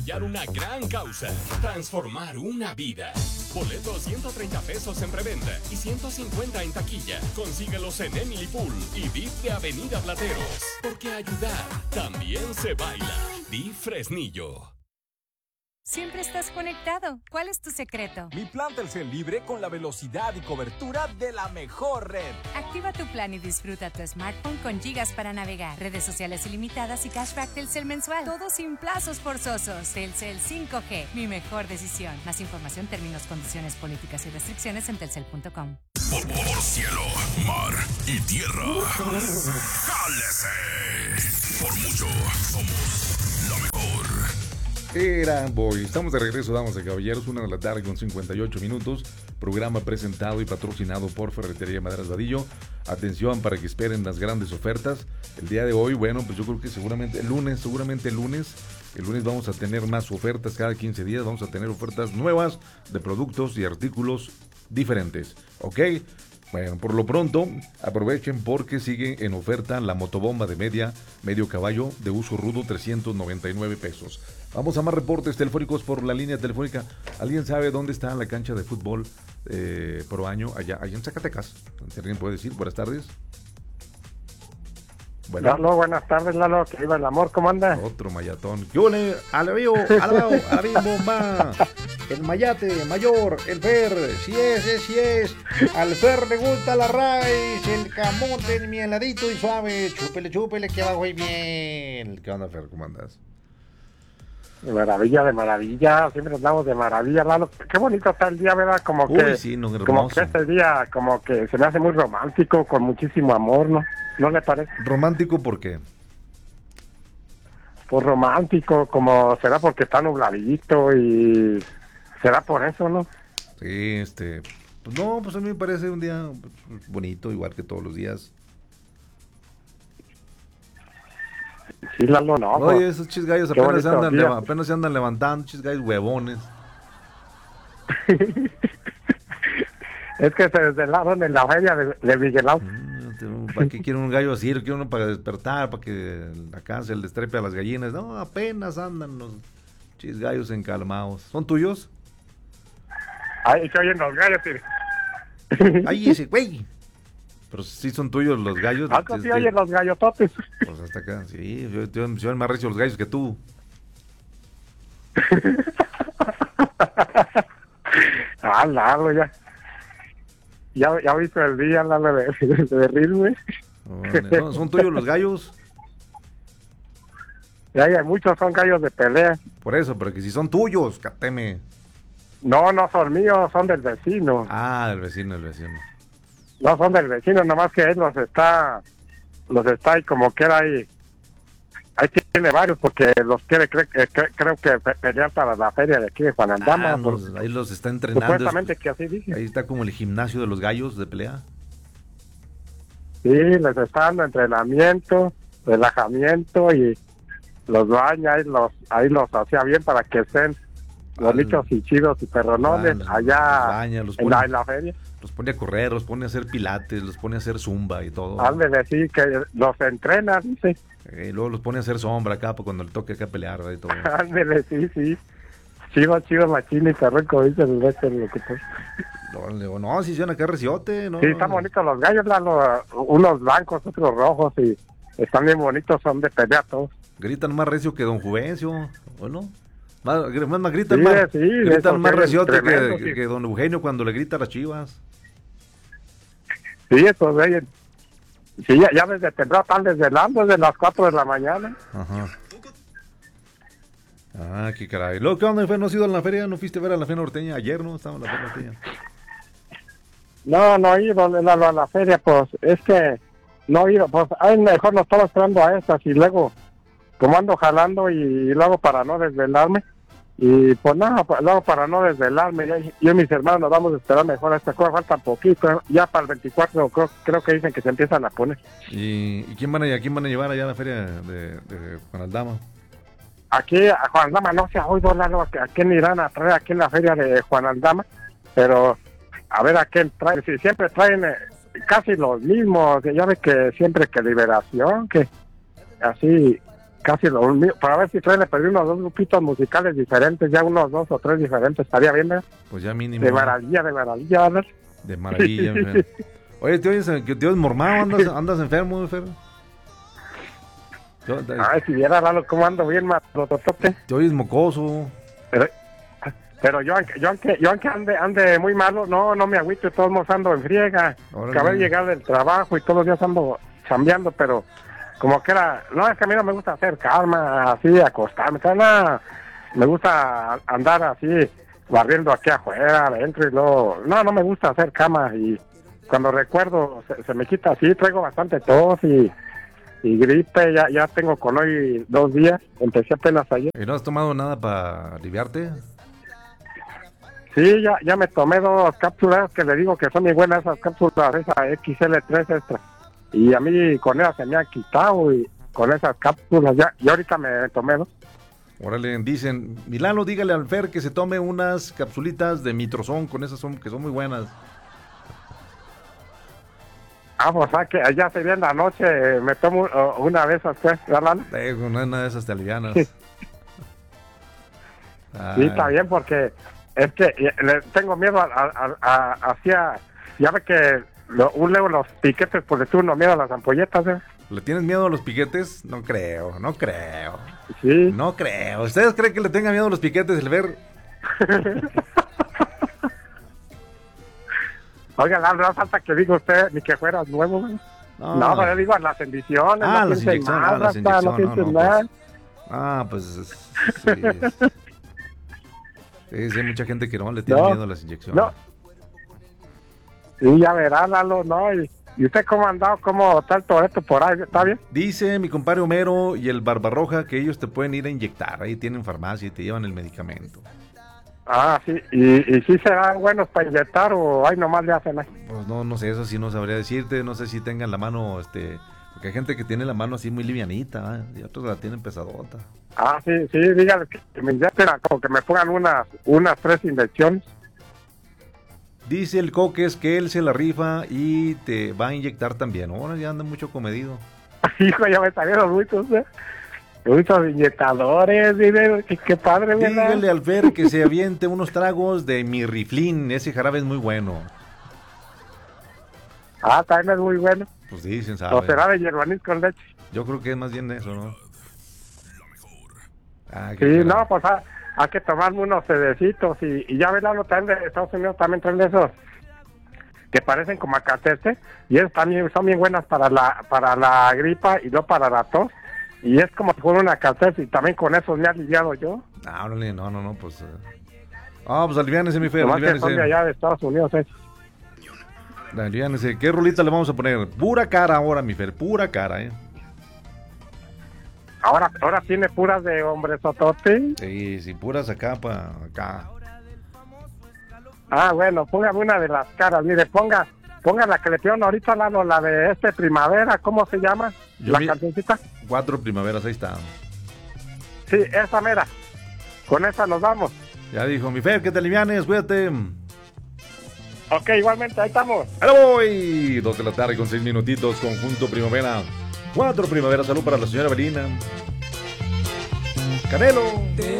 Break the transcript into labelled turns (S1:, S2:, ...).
S1: apoyar una gran causa, transformar una vida. Boletos 130 pesos en preventa y 150 en taquilla. Consíguelos en Emily Pool y VIP de Avenida Plateros. Porque ayudar también se baila. Di Fresnillo.
S2: Siempre estás conectado. ¿Cuál es tu secreto?
S3: Mi plan Telcel libre con la velocidad y cobertura de la mejor red.
S2: Activa tu plan y disfruta tu smartphone con gigas para navegar, redes sociales ilimitadas y cashback Telcel mensual. Todo sin plazos forzosos. Telcel 5G, mi mejor decisión. Más información, términos, condiciones, políticas y restricciones en telcel.com.
S4: Por cielo, mar y tierra. ¡Jálese! Por mucho, somos la mejor.
S5: Era Boy. Estamos de regreso, damas y caballeros, 1 de la tarde con 58 minutos. Programa presentado y patrocinado por Ferretería Maderas Vadillo. Atención para que esperen las grandes ofertas. El día de hoy, bueno, pues yo creo que seguramente el lunes vamos a tener más ofertas. Cada 15 días vamos a tener ofertas nuevas de productos y artículos diferentes. ¿Ok? Bueno, por lo pronto, aprovechen porque sigue en oferta la motobomba de medio caballo de uso rudo, 399 pesos. Vamos a más reportes telefónicos por la línea telefónica. ¿Alguien sabe dónde está la cancha de fútbol Pro Año allá en Zacatecas? ¿Alguien puede decir? Buenas tardes. Bueno.
S6: Lalo, buenas tardes, Lalo, que viva el amor, ¿cómo anda?
S5: Otro mayatón. Yo le alabío, bomba. El mayate, mayor, el Fer, si es. Al Fer le gusta la raíz, el camote, mi heladito y suave. Chúpele, que abajo hay miel. ¿Qué onda, Fer? ¿Cómo andas?
S6: Maravilla de maravilla, siempre andamos de maravilla, Lalo. Qué bonito está el día, ¿verdad? Como que,
S5: sí, no,
S6: como que este día, como que se me hace muy romántico, con muchísimo amor, ¿no? ¿No le parece?
S5: ¿Romántico por qué?
S6: Pues romántico, como será porque está nubladito y será por eso, ¿no?
S5: Sí, pues no, pues a mí me parece un día bonito, igual que todos los días.
S6: Sí, Lalo, no.
S5: Oye,
S6: pues,
S5: esos chisgallos apenas se andan levantando, chisgallos huevones.
S6: Es que se desvelaron en la feria de Miguelao.
S5: ¿Para qué quiere un gallo así? Quiere uno para despertar, para que acá se les trepe a las gallinas. No, apenas andan los chisgallos encalmados. ¿Son tuyos?
S6: Ay, se oyen los gallos, tío.
S5: Ay, ese güey. Pero sí son tuyos los gallos.
S6: ¿Algo sí oyen los gallototes?
S5: Pues hasta acá, sí. Yo más recio los gallos que tú.
S6: Lalo, ya. Ya viste el día, Lalo, de rirme.
S5: No, son tuyos los gallos.
S6: Ya hay muchos, son gallos de pelea.
S5: Por eso, pero que si son tuyos, cateme.
S6: No son míos, son del vecino.
S5: Ah, del vecino.
S6: No, son del vecino, nomás que él los está y como quiera ahí tiene varios porque los quiere, creo que pelear para la feria de aquí de Juan Aldama.
S5: Ahí los está entrenando.
S6: Supuestamente que así dice.
S5: Ahí está como el gimnasio de los gallos de pelea.
S6: Sí, les está dando entrenamiento, relajamiento y los baña, ahí los hacía bien para que estén bonitos y chidos y perronones allá en la feria.
S5: Los pone a correr, los pone a hacer pilates, los pone a hacer zumba y todo.
S6: Ándale, sí, que los entrena, dice.
S5: Luego los pone a hacer sombra acá cuando le toque acá pelear y todo.
S6: Ándale, sí. Chido, machín y carranco, dice el resto del locutor.
S5: No, si son acá reciote, ¿no?
S6: Sí, están bonitos los gallos, unos blancos, otros rojos y están bien bonitos, son de pelea todos.
S5: Gritan más recio que Don Juvencio, ¿o no? Gritan más reciote que Don Eugenio cuando le grita a las Chivas.
S6: Sí, estos güeyes. Sí, ya desde temprano están desvelando, desde las 4 de la mañana.
S5: Ajá. Ah, qué caray. ¿Qué onda, ¿No has ido a la feria? ¿No fuiste a ver a la feria norteña? Ayer, ¿no? Estaba en la feria norteña.
S6: No he ido a la feria, pues, es que no he ido, pues, mejor no estaba esperando a estas y luego, como ando jalando y luego para no desvelarme, y pues nada, luego para no desvelarme, yo y mis hermanos nos vamos a esperar mejor a esta cosa, falta poquito, ya para el 24 creo que dicen que se empiezan a poner.
S5: ¿Y quién van a llevar allá a la feria de Juan Aldama?
S6: Aquí a Juan Aldama no se ha oído Lalo, a quién irán a traer aquí en la feria de Juan Aldama, pero a ver a quién traen, si siempre traen casi los mismos, ya ve que siempre que Liberación, que así casi lo mismo, para ver si le pedí unos 2 grupitos musicales diferentes, ya unos 2 o 3 diferentes, estaría bien, ¿verdad?
S5: Pues ya mínimo.
S6: De maravilla, ¿verdad?
S5: De maravilla, enfermo. Oye, ¿te oyes mormado? ¿Andas enfermo, Fer?
S6: Ay, si viera, Lalo, cómo ando bien, matotote.
S5: Te oyes mocoso.
S6: Pero yo aunque ande muy malo, no me agüito, todos modos ando en friega. Acabé de llegar del trabajo y todos los días ando chambeando, pero como que no, es que a mí no me gusta hacer cama, así, acostarme, nada. Me gusta andar así, barriendo aquí afuera, adentro y luego, no me gusta hacer cama y cuando recuerdo se me quita así, traigo bastante tos y gripe, ya tengo con hoy 2 días, empecé apenas ayer.
S5: ¿Y no has tomado nada para aliviarte?
S6: Sí, ya me tomé 2 cápsulas que le digo que son muy buenas esas cápsulas, esa XL3 extra. Y a mí con esas se me han quitado y con esas cápsulas y ahorita me tomé 2.
S5: Órale, dicen, Milano, dígale al Fer que se tome unas capsulitas de Mitrozón, con esas que son muy buenas.
S6: Pues que allá se viene la noche, me tomo una vez después, ¿verdad?
S5: Una de esas te alivianas.
S6: Sí, está bien, porque es que le tengo miedo hacia, ya ve que luego los piquetes, pues le tuve uno miedo a las ampolletas, ¿eh?
S5: ¿Le tienes miedo a los piquetes? No creo.
S6: Sí.
S5: No creo. ¿Ustedes creen que le tenga miedo a los piquetes, el Fer?
S6: Oiga, no falta que diga usted ni que fueras nuevo, ¿no? No, pero le digo a las bendiciones, no piensen nada, no piensen nada.
S5: Pues sí. Sí, hay mucha gente que no le tiene miedo a las inyecciones.
S6: No. Sí, ya verá, Lalo, ¿no? ¿Y usted cómo ha andado? ¿Cómo está el Toretto por ahí? ¿Está bien?
S5: Dice mi compadre Homero y el Barbarroja que ellos te pueden ir a inyectar. Ahí tienen farmacia y te llevan el medicamento.
S6: Sí. ¿Y sí serán buenos para inyectar o ahí nomás le hacen ahí?
S5: Pues no sé, eso sí no sabría decirte. No sé si tengan la mano, porque hay gente que tiene la mano así muy livianita, y otros la tienen pesadota. Sí, dígale que me inyecten, como que me pongan unas 3 inyecciones. Dice el Coques que él se la rifa y te va a inyectar también. Ahora ya anda mucho comedido.
S6: Hijo, ya me salieron muchos inyectadores, dile, qué padre, ¿verdad?
S5: Dígale al Fer que se aviente unos tragos de mi riflín, ese jarabe es muy bueno.
S6: También es muy bueno.
S5: Pues dicen, ¿sabe?
S6: O será de hierbanís con leche.
S5: Yo creo que es más bien eso, ¿no?
S6: Sí, no, pues hay que tomarme unos cedecitos y ya ves, lo también de Estados Unidos también traen de esos que parecen como acatete y esos también son bien buenas para la gripa y no para la tos. Y es como si fuera una calceta y también con eso me he aliviado yo.
S5: No, pues... pues aliviánese, mi Fer,
S6: aliviánese. Son de allá de Estados Unidos,
S5: Aliviánese. ¿Qué rolita le vamos a poner? Pura cara ahora, mi Fer, pura cara,
S6: Ahora tiene puras de hombres sotote.
S5: Sí, puras acá para acá.
S6: Bueno, póngame una de las caras, mire, ponga la que le pidieron ahorita, la de primavera, ¿cómo se llama? Cancioncita.
S5: 4 primaveras, ahí está.
S6: Sí, esa mera. Con esa nos vamos.
S5: Ya dijo, mi Fer, que te alivianes, cuídate.
S6: Ok, igualmente, ahí estamos.
S5: ¡Ahí voy! 2 de la tarde con 6 minutitos, conjunto primavera. 4 primaveras, salud para la señora Belina. Canelo.